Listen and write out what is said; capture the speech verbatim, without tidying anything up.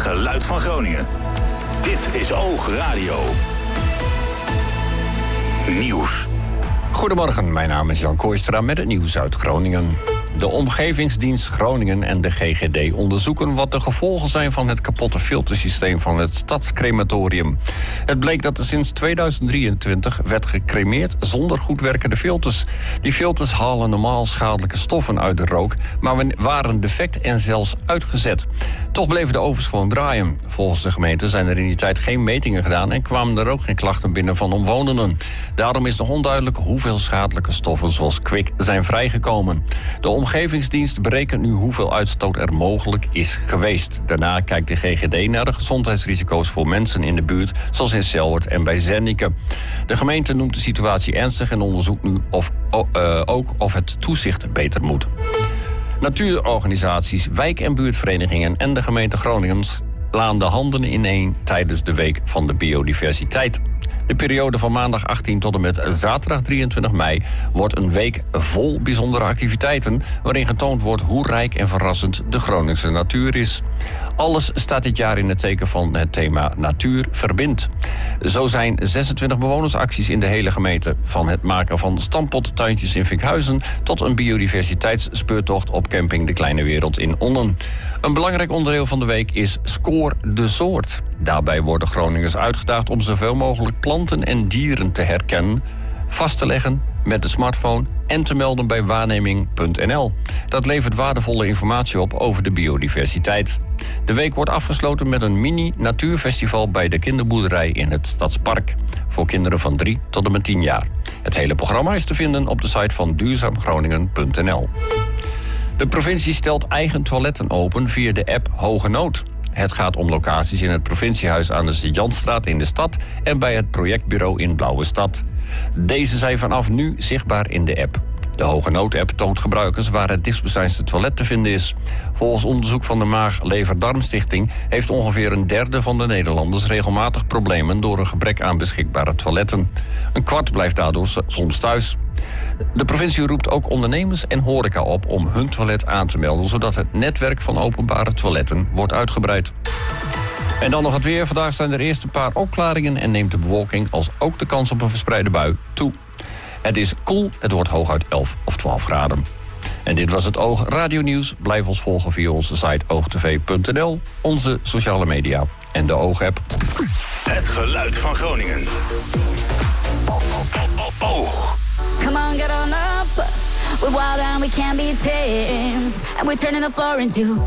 geluid van Groningen. Dit is Oog Radio. Nieuws. Goedemorgen, mijn naam is Jan Kooistra met het nieuws uit Groningen. De Omgevingsdienst Groningen en de G G D onderzoeken wat de gevolgen zijn van het kapotte filtersysteem van het stadscrematorium. Het bleek dat er sinds tweeduizend drieëntwintig werd gecremeerd zonder goed werkende filters. Die filters halen normaal schadelijke stoffen uit de rook, maar waren defect en zelfs uitgezet. Toch bleven de ovens gewoon draaien. Volgens de gemeente zijn er in die tijd geen metingen gedaan en kwamen er ook geen klachten binnen van omwonenden. Daarom is nog onduidelijk hoeveel schadelijke stoffen zoals kwik zijn vrijgekomen. De Omgevingsdienst berekent nu hoeveel uitstoot er mogelijk is geweest. Daarna kijkt de G G D naar de gezondheidsrisico's voor mensen in de buurt, zoals in Selwert en bij Zernike. De gemeente noemt de situatie ernstig en onderzoekt nu of, uh, ook of het toezicht beter moet. Natuurorganisaties, wijk- en buurtverenigingen en de gemeente Groningen slaan de handen ineen tijdens de Week van de Biodiversiteit. De periode van maandag achttien tot en met zaterdag drieëntwintig mei wordt een week vol bijzondere activiteiten, waarin getoond wordt hoe rijk en verrassend de Groningse natuur is. Alles staat dit jaar in het teken van het thema Natuur verbindt. Zo zijn zesentwintig bewonersacties in de hele gemeente, van het maken van stampottuintjes in Vinkhuizen tot een biodiversiteitsspeurtocht op camping De Kleine Wereld in Onnen. Een belangrijk onderdeel van de week is Scoor de Soort. Daarbij worden Groningers uitgedaagd om zoveel mogelijk planten en dieren te herkennen, vast te leggen met de smartphone en te melden bij waarneming punt n l. Dat levert waardevolle informatie op over de biodiversiteit. De week wordt afgesloten met een mini-natuurfestival bij de kinderboerderij in het Stadspark, voor kinderen van drie tot en met tien jaar. Het hele programma is te vinden op de site van duurzaam groningen punt n l. De provincie stelt eigen toiletten open via de app Hoge Nood. Het gaat om locaties in het provinciehuis aan de Sint-Jansstraat in de stad en bij het projectbureau in Blauwe Stad. Deze zijn vanaf nu zichtbaar in de app. De Hoge Nood-app toont gebruikers waar het dichtstbijzijnde toilet te vinden is. Volgens onderzoek van de Maag-Lever-Darmstichting heeft ongeveer een derde van de Nederlanders regelmatig problemen door een gebrek aan beschikbare toiletten. Een kwart blijft daardoor soms thuis. De provincie roept ook ondernemers en horeca op om hun toilet aan te melden, zodat het netwerk van openbare toiletten wordt uitgebreid. En dan nog het weer. Vandaag zijn er eerst een paar opklaringen en neemt de bewolking als ook de kans op een verspreide bui toe. Het is koel, het wordt hooguit elf of twaalf graden. En dit was het Oog Radio Nieuws. Blijf ons volgen via onze site oogtv punt n l, onze sociale media en de Oog-app. Het geluid van Groningen. Oog. Come on, get on up. We're wild and we can't be tamed. And we're turning the floor into